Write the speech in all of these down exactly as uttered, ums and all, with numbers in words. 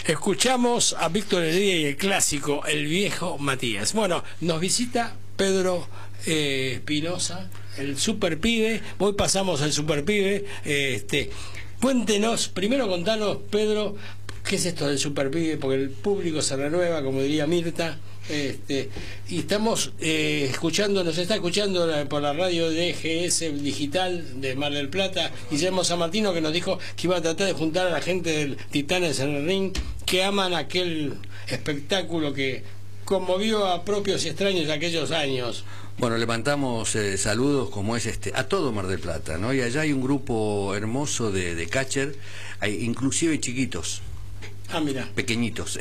Escuchamos a Víctor Heredia y el clásico El Viejo Matías. Bueno, nos visita Pedro eh, Espinosa, el super pibe. Hoy pasamos al super pibe. Eh, este, cuéntenos, primero contanos, Pedro, ¿qué es esto del super pibe? Porque el público se renueva, como diría Mirta. Este, y estamos eh, escuchando, nos está escuchando por la radio de G S Digital de Mar del Plata, Guillermo San Martino, que nos dijo que iba a tratar de juntar a la gente del Titanes en el Ring, que aman aquel espectáculo que conmovió a propios y extraños de aquellos años. Bueno, levantamos eh, saludos como es este a todo Mar del Plata, ¿no? Y allá hay un grupo hermoso de, de catcher, hay inclusive chiquitos. Ah, mira. Pequeñitos.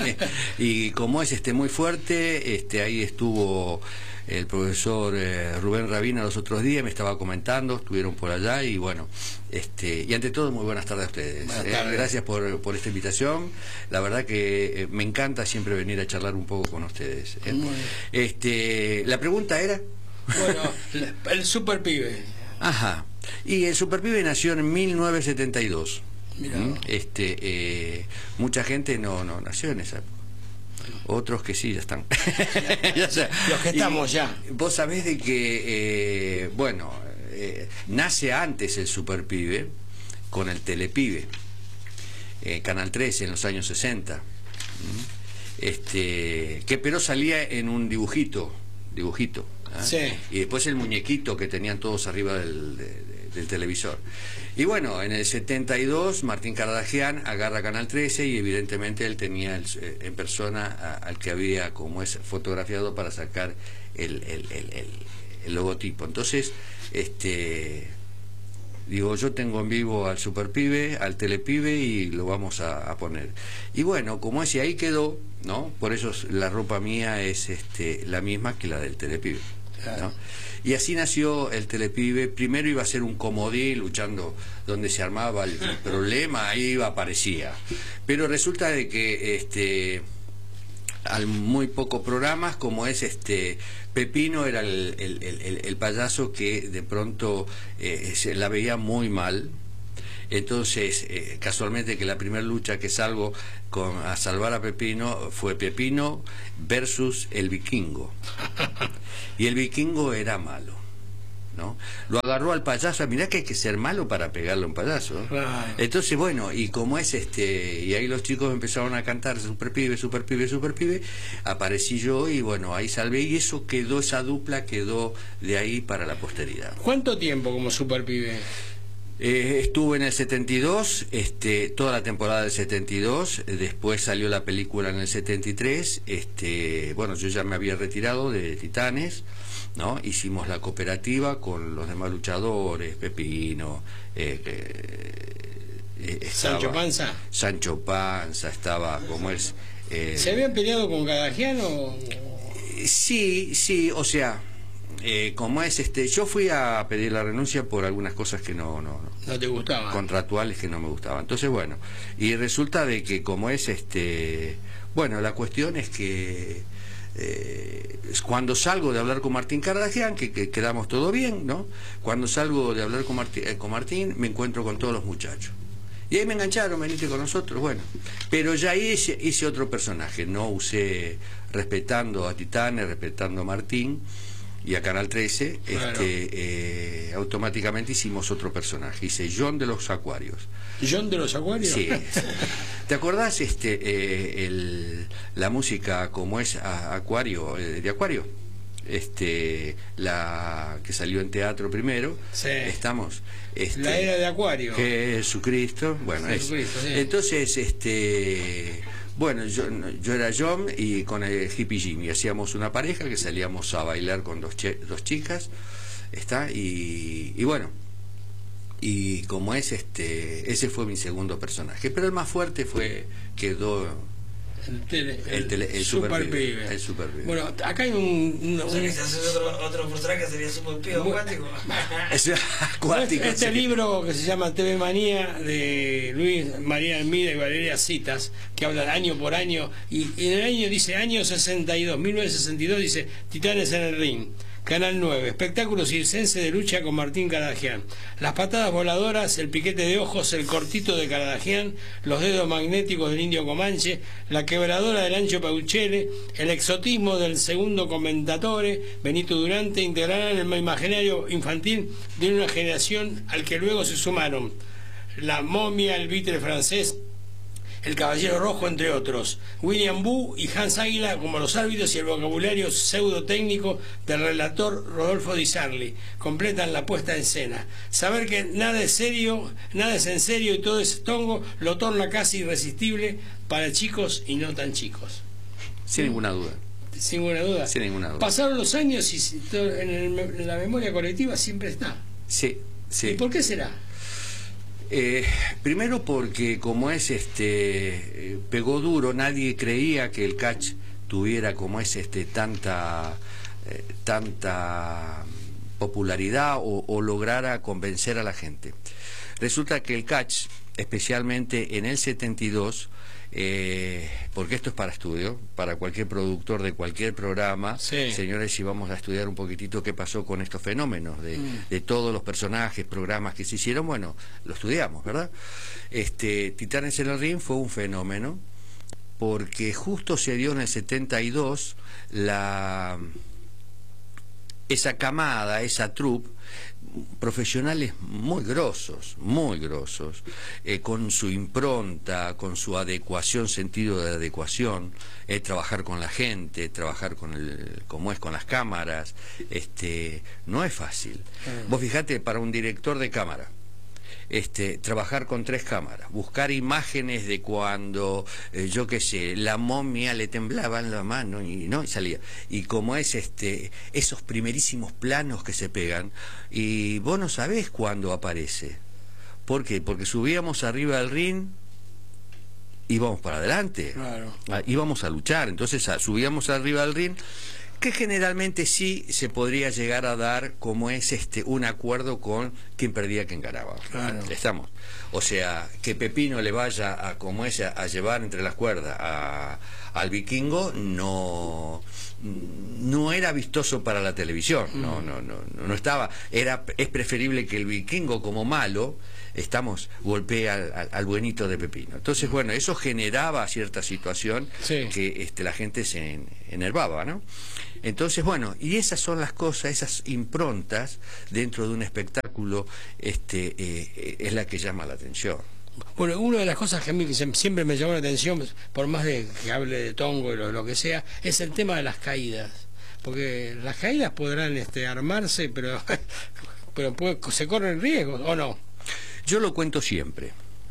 Y como es este muy fuerte, este ahí estuvo el profesor eh, Rubén Rabina los otros días, me estaba comentando, estuvieron por allá y bueno, este y ante todo muy buenas tardes a ustedes. Buenas Eh, tardes. gracias por, por esta invitación. La verdad que eh, me encanta siempre venir a charlar un poco con ustedes. ¿eh? Muy bien. Este, la pregunta era. Bueno, el super pibe. Ajá. Y el Superpibe nació en mil novecientos setenta y dos. Mirá. ¿Mm? Este, eh, mucha gente no, no nació en esa época. Otros que sí, ya están. Ya sé. Los que estamos Y ya. Vos sabés de que, eh, bueno, eh, nace antes el Superpibe con el Telepibe, eh, Canal trece en los años sesenta. ¿Mm? Este, que pero salía en un dibujito, dibujito. ¿Ah? Sí. Y después el muñequito que tenían todos arriba del, de- de- del televisor. Y bueno, en el setenta y dos Martín Cardagian agarra Canal trece y evidentemente él tenía el- eh, en persona a- al que había como es fotografiado para sacar el, el, el, el- el logotipo. Entonces, este digo, yo tengo en vivo al Superpibe, al Telepibe y lo vamos a, a poner. Y bueno, como ese ahí quedó, ¿no? Por eso la ropa mía es este la misma que la del Telepibe, ¿no? Y así nació el Telepibe. Primero iba a ser un comodín luchando donde se armaba el problema, ahí iba, aparecía. Pero resulta de que este al muy pocos programas, como es este Pepino era el, el, el, el payaso que de pronto eh, se la veía muy mal. Entonces eh, casualmente que la primera lucha que salgo con, a salvar a Pepino fue Pepino versus el Vikingo, y el Vikingo era malo, ¿no? Lo agarró al payaso. Mirá que hay que ser malo para pegarle a un payaso, ¿no? Claro. Entonces, bueno, y como es este, y ahí los chicos empezaron a cantar super pibe, super pibe, super pibe, aparecí yo y bueno, ahí salvé, y eso quedó, esa dupla quedó de ahí para la posteridad. ¿Cuánto tiempo como super pibe? Eh, estuve en el setenta y dos, este, toda la temporada del setenta y dos, eh, después salió la película en el setenta y tres, este, bueno, yo ya me había retirado de Titanes, ¿no? Hicimos la cooperativa con los demás luchadores, Pepino, eh, eh, estaba ¿Sancho Panza? Sancho Panza, estaba, como es... eh, ¿Se habían peleado con Cardagian o...? Sí, sí, o sea, eh, como es este, yo fui a pedir la renuncia por algunas cosas que no, no, no ¿No te gustaba? contractuales que no me gustaban. Entonces, bueno, y resulta de que como es este, bueno, la cuestión es que eh, cuando salgo de hablar con Martín Cardagian, que, que quedamos todo bien, ¿no? Cuando salgo de hablar con Martín, eh, con Martín, me encuentro con todos los muchachos. Y ahí me engancharon, venite con nosotros, bueno. Pero ya ahí hice, hice otro personaje, no usé, respetando a Titanes, respetando a Martín y a Canal trece, Claro. este, eh, automáticamente hicimos otro personaje, hice John de los Acuarios. ¿John de los Acuarios? Sí. ¿Te acordás este, eh, el, la música como es a, Acuario, eh, de Acuario? Este, la que salió en teatro primero, Sí. estamos... Este, La era de Acuario. Jesucristo, bueno, es. Jesucristo, sí. Entonces, este, bueno, yo, yo era John y con el hippie Jimmy hacíamos una pareja que salíamos a bailar con dos, che- dos chicas, está, y, y bueno, y como es este, ese fue mi segundo personaje, pero el más fuerte fue, quedó El, tele, el, el, tele, el super, super pibe. pibe, el super pibe. Bueno, acá hay un... un- O sea, que un- si haces otro, otro personaje sería super pibe acuático. Es acuático, este sí. libro que se llama T V Manía de Luis María Almida y Valeria Citas, que habla año por año, y en el año dice año sesenta y dos, mil novecientos sesenta y dos dice Titanes en el Ring, Canal nueve, espectáculo circense de lucha con Martín Caradagian. Las patadas voladoras, el piquete de ojos, el cortito de Caradagian, los dedos magnéticos del indio Comanche, la quebradora del Ancho Pauchele, el exotismo del segundo comentatore, Benito Durante, integrarán el imaginario infantil de una generación al que luego se sumaron La Momia, el Vitre francés, El Caballero Rojo, entre otros. William Boo y Hans Águila como los árbitros y el vocabulario pseudo-técnico del relator Rodolfo Di Sarli completan la puesta en escena. Saber que nada es serio, nada es en serio y todo es tongo lo torna casi irresistible para chicos y no tan chicos. Sin ninguna duda. Sin ninguna duda. Sin ninguna duda. Pasaron los años y en, el, en la memoria colectiva siempre está. Sí, sí. ¿Y por qué será? Eh, primero porque como es este eh, pegó duro, nadie creía que el catch tuviera como es este tanta eh, tanta popularidad o, o lograra convencer a la gente. Resulta que el catch, especialmente en el setenta y dos, eh, porque esto es para estudio, para cualquier productor de cualquier programa, sí. Señores, si vamos a estudiar un poquitito qué pasó con estos fenómenos de, mm. de todos los personajes, programas que se hicieron, bueno, lo estudiamos, ¿verdad? Este, Titanes en el Ring fue un fenómeno porque justo se dio en el setenta y dos la esa camada, esa troupe, profesionales muy grosos, muy grosos, eh, con su impronta, con su adecuación, sentido de adecuación, eh, trabajar con la gente, trabajar con el, como es con las cámaras, este, no es fácil. Mm. Vos fijate, para un director de cámara, Este, trabajar con tres cámaras, buscar imágenes de cuando, eh, yo qué sé, la momia le temblaba en la mano y no y salía. Y como es este esos primerísimos planos que se pegan, y vos no sabés cuándo aparece. ¿Por qué? Porque subíamos arriba del ring, íbamos para adelante, claro. íbamos a luchar, entonces a, subíamos arriba del ring, que generalmente sí se podría llegar a dar como es este un acuerdo con quien perdía, quien ganaba. Claro. Estamos. O sea, que Pepino le vaya a como es a, a llevar entre las cuerdas a, al vikingo no no era vistoso para la televisión. Mm. No, no, no, no estaba. Era es preferible que el vikingo como malo estamos golpea al, al, al buenito de Pepino. Entonces, bueno, eso generaba cierta situación, sí. que este, la gente se enervaba, ¿no? Entonces, bueno, y esas son las cosas, esas improntas dentro de un espectáculo, este, eh, es la que llama la atención. Bueno, una de las cosas que a mí siempre me llamó la atención, por más de que hable de tongo y lo, lo que sea, es el tema de las caídas. Porque las caídas podrán este, armarse, pero, pero puede, se corren riesgos, ¿o no? Yo lo cuento siempre.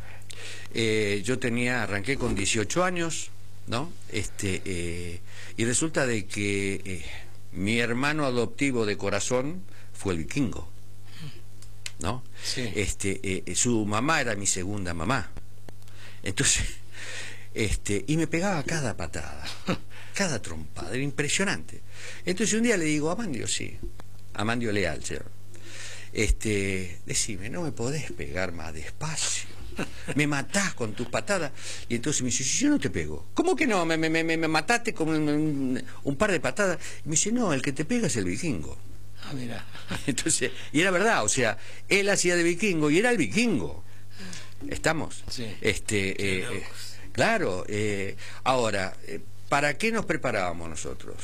Eh, yo tenía, arranqué con dieciocho años, ¿no? Este, eh, y resulta de que eh, mi hermano adoptivo de corazón fue el vikingo, ¿no? Sí. Este, eh, su mamá era mi segunda mamá. Entonces, este, y me pegaba cada patada, cada trompada, era impresionante. Entonces un día le digo, Amandio, sí, Amandio Leal, señor. Este, decime, no me podés pegar más despacio, me matás con tus patadas. Y entonces me dice, si yo no te pego. ¿Cómo que no? Me, me, me, me mataste con un, un, un par de patadas. Y me dice, no, el que te pega es el vikingo. Ah, mira. Entonces, y era verdad, o sea, él hacía de vikingo y era el vikingo. ¿Estamos? Sí. Este, eh, eh, claro, eh, ahora, eh, ¿para qué nos preparábamos nosotros?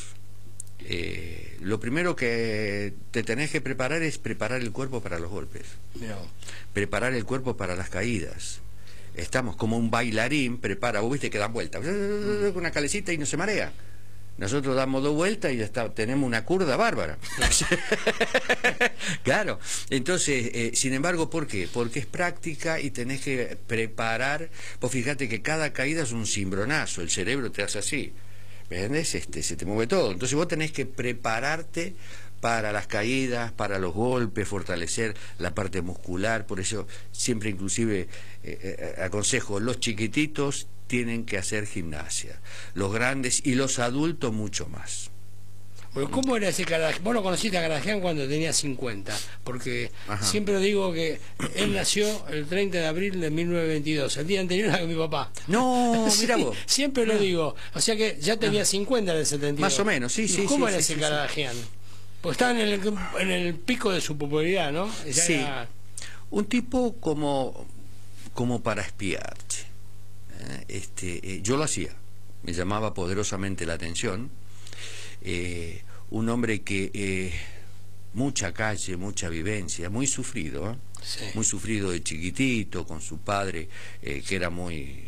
Eh, lo primero que te tenés que preparar es preparar el cuerpo para los golpes, no. preparar el cuerpo para las caídas. Estamos como un bailarín prepara, vos viste que dan vueltas con una calecita y no se marea. Nosotros damos dos vueltas y ya está, tenemos una curda bárbara. Claro, entonces, eh, sin embargo, ¿por qué? Porque es práctica y tenés que preparar. Vos fíjate que cada caída es un cimbronazo, el cerebro te hace así. ¿Me entendés? Este, se te mueve todo. Entonces vos tenés que prepararte para las caídas, para los golpes, fortalecer la parte muscular. Por eso siempre inclusive eh, eh, aconsejo, los chiquititos tienen que hacer gimnasia, los grandes y los adultos mucho más. Bueno, ¿cómo era ese Caradagian? Vos lo conociste a Caradagian cuando tenía cincuenta, porque Ajá. siempre digo que él nació el treinta de abril de mil novecientos veintidós, el día anterior a mi papá. No, mira sí, vos. Siempre lo digo, o sea que ya tenía cincuenta en el setenta y dos. Más o menos, sí, sí. ¿Cómo sí, era sí, ese sí, Caradagian? Pues estaba en el, en el pico de su popularidad, ¿no? Ya Sí, era... un tipo como, como para espiarte. ¿eh? Este, eh, yo lo hacía, me llamaba poderosamente la atención. Eh, un hombre que eh, mucha calle, mucha vivencia, muy sufrido, ¿eh? Sí. Muy sufrido de chiquitito, con su padre eh, que era muy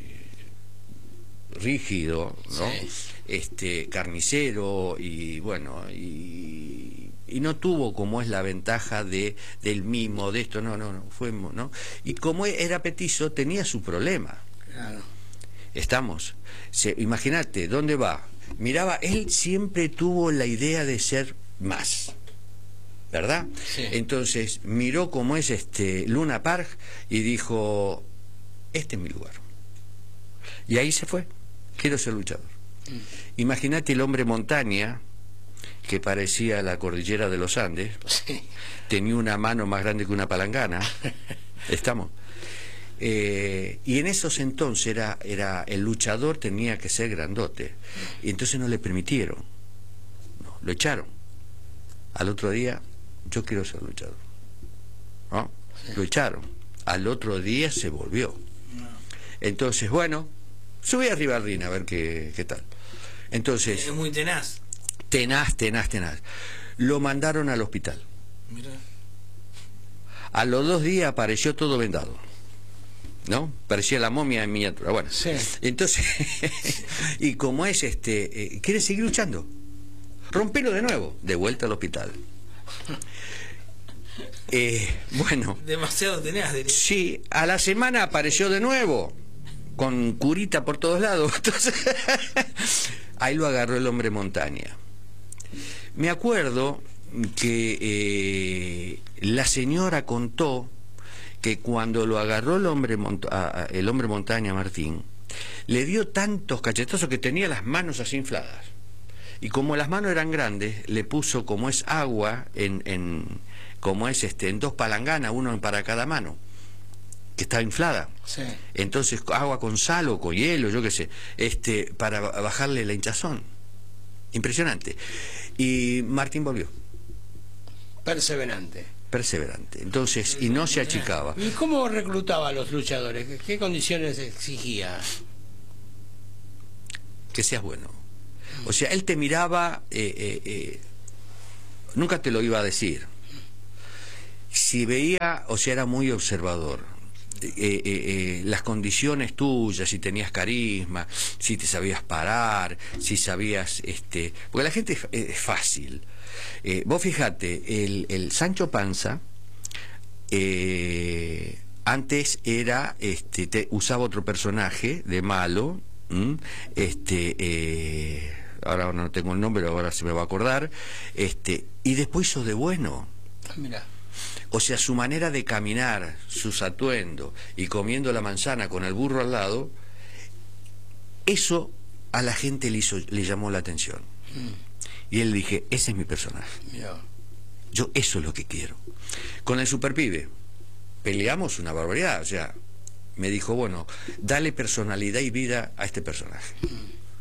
rígido, ¿no? Sí. Este, carnicero y bueno, y, y no tuvo como es la ventaja de del mimo, de esto, no, no, no, fue, ¿no? Y como era petizo, tenía su problema. Claro. Estamos. Se, imagínate, ¿dónde va? Miraba, él siempre tuvo la idea de ser más, ¿verdad? Sí. Entonces miró cómo es este Luna Park y dijo, este es mi lugar. Y ahí se fue, quiero ser luchador. Mm. Imagínate el hombre montaña, que parecía la cordillera de los Andes, sí. Tenía una mano más grande que una palangana, estamos. Eh, y en esos entonces era, era el luchador tenía que ser grandote, y entonces no le permitieron, no, lo echaron. Al otro día, yo quiero ser luchador, ¿no? Sí. Lo echaron. Al otro día se volvió. No. Entonces, bueno, subí arriba al ring a ver qué, qué tal. Entonces, es muy tenaz. Tenaz, tenaz, tenaz. Lo mandaron al hospital. Mirá. A los dos días apareció todo vendado, ¿no? Parecía la momia en miniatura. Bueno, sí. Entonces, y como es este, eh, ¿quiere seguir luchando? Rompelo de nuevo, de vuelta al hospital. Eh, bueno. Demasiado tenaz, diría. Sí, a la semana apareció de nuevo, con curita por todos lados. Entonces, ahí lo agarró el hombre montaña. Me acuerdo que eh, la señora contó que cuando lo agarró el hombre, a, el hombre montaña, Martín, le dio tantos cachetazos que tenía las manos así infladas. Y como las manos eran grandes, le puso como es agua en, en como es este en dos palanganas, uno para cada mano, que estaba inflada. Sí. Entonces agua con sal o con hielo, yo qué sé, este para bajarle la hinchazón. Impresionante. Y Martín volvió. Perseverante. Perseverante. Entonces, y no se achicaba. ¿Y cómo reclutaba a los luchadores? ¿Qué condiciones exigía? Que seas bueno. O sea, él te miraba, eh, eh, eh, nunca te lo iba a decir. Si veía, o sea, era muy observador. Eh, eh, eh, las condiciones tuyas, si tenías carisma, si te sabías parar, si sabías, este, porque la gente es, es fácil. Eh, vos fijate, el, el Sancho Panza eh, antes era, este, te, usaba otro personaje de malo, ¿m? este, eh, ahora no tengo el nombre, ahora se me va a acordar, este, y después hizo de bueno. Mira. O sea, su manera de caminar, sus atuendos y comiendo la manzana con el burro al lado, eso a la gente le, hizo, le llamó la atención. Mm. Y él dije, ese es mi personaje. Yeah. Yo eso es lo que quiero. Con el Superpibe peleamos una barbaridad. O sea, me dijo, bueno, dale personalidad y vida a este personaje. Mm.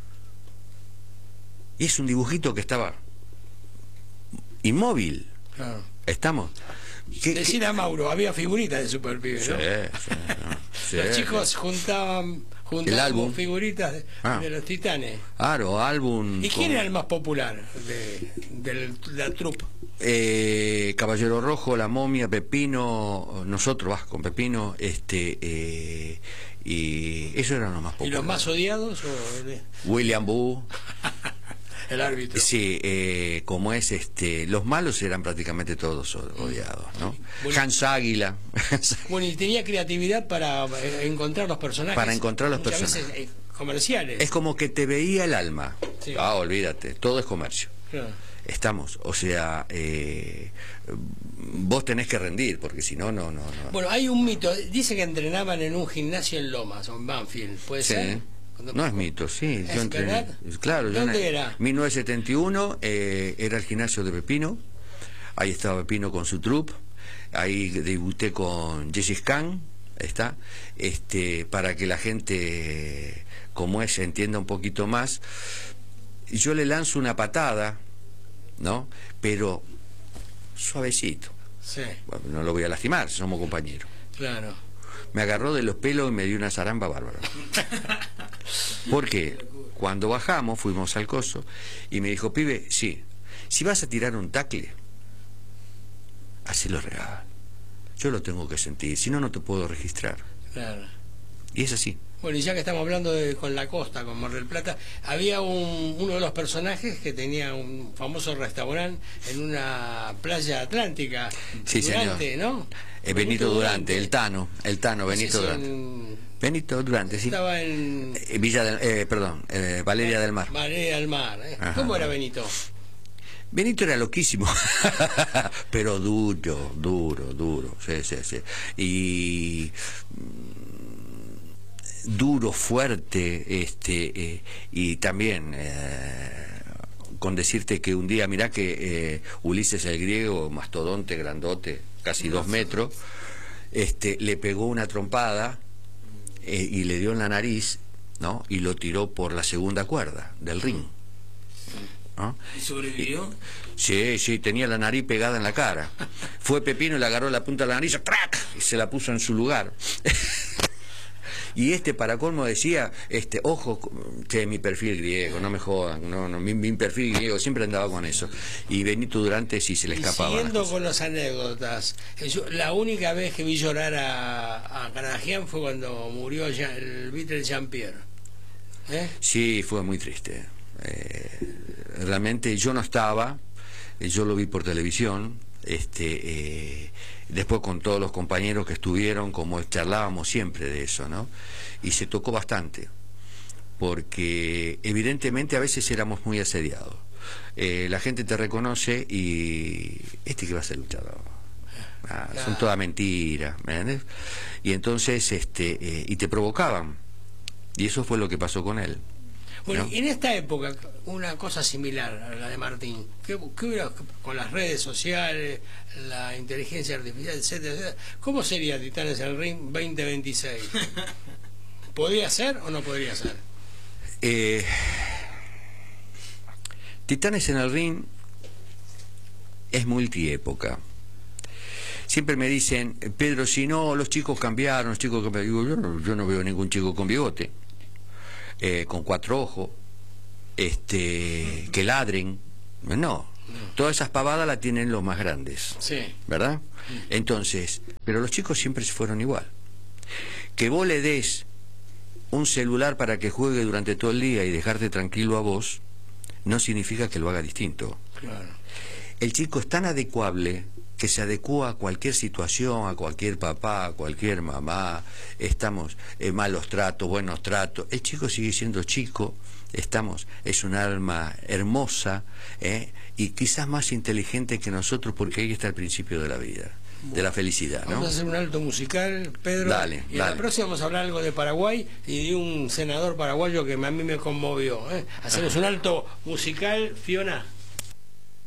Y es un dibujito que estaba inmóvil. Claro. ¿Estamos? ¿Qué, Decir qué? A Mauro, había figuritas de Superpibe, ¿no? Sí, sí, no, sí, los chicos sí. juntaban, juntaban figuritas de, ah. de los Titanes. Claro, álbum. ¿Y quién con... era el más popular de, de, de la troupe? Eh, Caballero Rojo, La Momia, Pepino, nosotros, vas con Pepino, este, eh, y eso eran los más populares. ¿Y los más odiados? O de... William Boo. El árbitro. Sí, eh, como es, este, los malos eran prácticamente todos odiados, ¿no? Bueno, Hans Águila. Bueno, y tenía creatividad para encontrar los personajes. Para encontrar los personajes. Veces, eh, comerciales. Es como que te veía el alma. Sí. Ah, olvídate, todo es comercio. Claro. Estamos, o sea, eh, vos tenés que rendir, porque si no, no, no. Bueno, hay un mito. Dice que entrenaban en un gimnasio en Lomas, o en Banfield, ¿puede sí. ser? No es mito, sí. ¿Es yo entrené, claro, ¿Dónde yo en era? mil novecientos setenta y uno eh, era el gimnasio de Pepino. Ahí estaba Pepino con su troupe. Ahí debuté con Jesse Khan, está, este, para que la gente, como es, entienda un poquito más. Yo le lanzo una patada, ¿no? Pero suavecito. Sí, Bueno, no lo voy a lastimar, somos compañeros. claro. Me agarró de los pelos y me dio una zaramba bárbara. Porque cuando bajamos, fuimos al coso, y me dijo, pibe, sí, si vas a tirar un tacle, así lo regala. Yo lo tengo que sentir, si no, no te puedo registrar. Claro. Y es así. Bueno, y ya que estamos hablando de con la costa, con Mar del Plata, había un, uno de los personajes que tenía un famoso restaurante en una playa atlántica. Sí, Durante, señor. ¿no? Eh, Benito Durante, el Tano, el Tano, Benito Sí, sí, Durante. en- Benito Durante, sí. Estaba en Eh, Villa del, eh, perdón, eh, Valeria del Mar. Valeria del Mar. ¿eh? Ajá. ¿Cómo era Benito? Benito era loquísimo, pero duro, duro, duro, sí, sí, sí. Y mm, duro, fuerte, este, eh, y también eh, con decirte que un día, mirá que eh, Ulises el griego, mastodonte, grandote, casi dos metros, este, le pegó una trompada eh, y le dio en la nariz, ¿no? Y lo tiró por la segunda cuerda del ring, ¿no? ¿Y sobrevivió? Sí, sí, tenía la nariz pegada en la cara. Fue Pepino y le agarró la punta de la nariz ¡trac! Y se la puso en su lugar. Y este, para colmo, decía, este, ojo, che, mi perfil griego, no me jodan, no, no, mi, mi perfil griego, siempre andaba con eso. Y Benito Durante sí se le Y escapaba. siguiendo con las anécdotas, eh, yo- la única vez que vi llorar a, a Caradagian fue cuando murió Jean- el Beatle Jean-Pierre. ¿Eh? Sí, fue muy triste. Eh, realmente yo no estaba, eh, yo lo vi por televisión, este, eh, después con todos los compañeros que estuvieron, como charlábamos siempre de eso, ¿no? Y se tocó bastante, porque evidentemente a veces éramos muy asediados. Eh, la gente te reconoce y este que va a ser luchador. Ah, Claro. Son todas mentiras, ¿me entiendes? Y entonces, este, eh, y te provocaban. Y eso fue lo que pasó con él. Bueno, ¿no? y en esta época, una cosa similar a la de Martín, ¿qué, qué hubiera con las redes sociales, la inteligencia artificial, etcétera, etcétera? ¿Cómo sería Titanes en el Ring veinte veintiséis? ¿Podría ser o no podría ser? Eh, Titanes en el Ring es multiépoca. Siempre me dicen, Pedro, si no, los chicos cambiaron, los chicos cambiaron. Digo, yo no, yo no veo ningún chico con bigote, eh, con cuatro ojos, este, que ladren. No, todas esas pavadas las tienen los más grandes, Sí. ¿verdad? Entonces, pero los chicos siempre se fueron igual. Que vos le des un celular para que juegue durante todo el día y dejarte tranquilo a vos, no significa que lo haga distinto. Claro. El chico es tan adecuable que se adecúa a cualquier situación, a cualquier papá, a cualquier mamá. Estamos, eh, malos tratos, buenos tratos. El chico sigue siendo chico, estamos, es un alma hermosa, ¿eh? Y quizás más inteligente que nosotros, porque ahí está el principio de la vida, de la felicidad, ¿no? Vamos a hacer un alto musical, Pedro. Dale, y en dale. la próxima vamos a hablar algo de Paraguay y de un senador paraguayo que a mí me conmovió. ¿eh? Hacemos un alto musical, Fiona.